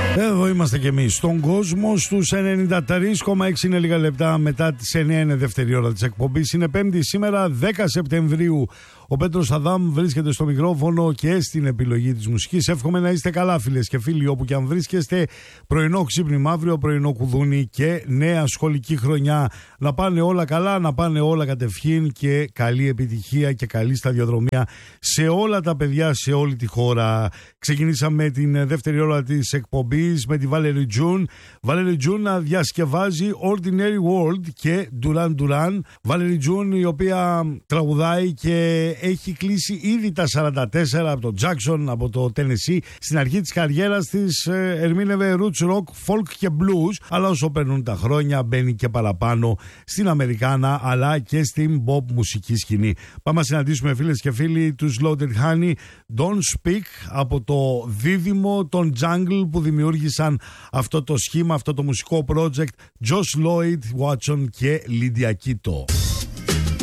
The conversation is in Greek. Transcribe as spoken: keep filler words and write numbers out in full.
Εδώ είμαστε κι εμείς στον κόσμο στους ενενήντα τρία κόμμα έξι. Είναι λίγα λεπτά μετά τις εννιά, είναι δεύτερη ώρα της εκπομπής. Είναι Πέμπτη σήμερα, δέκα Σεπτεμβρίου. Ο Πέτρος Αδάμ βρίσκεται στο μικρόφωνο και στην επιλογή της μουσικής. Εύχομαι να είστε καλά, φίλες και φίλοι, όπου και αν βρίσκεστε. Πρωινό ξύπνημα αύριο, πρωινό κουδούνι και νέα σχολική χρονιά. Να πάνε όλα καλά, να πάνε όλα κατευχήν και καλή επιτυχία και καλή σταδιοδρομία σε όλα τα παιδιά, σε όλη τη χώρα. Ξεκινήσαμε την δεύτερη ώρα της εκπομπής με τη Valerie June. Valerie June να διασκευάζει Ordinary World και Duran Duran. Valerie June, η οποία τραγουδάει και έχει κλείσει ήδη τα σαράντα τέσσερα από το Jackson, από το Tennessee. Στην αρχή της καριέρας της ε, ερμήνευε roots rock, folk και blues, αλλά όσο περνούν τα χρόνια μπαίνει και παραπάνω στην Αμερικάνα αλλά και στην pop μουσική σκηνή. Πάμε να συναντήσουμε, φίλες και φίλοι, τους Loaded Honey, Don't Speak, από το δίδυμο των Jungle που δημιούργησαν αυτό το σχήμα, αυτό το μουσικό project, Josh Lloyd Watson και Lydia Kito.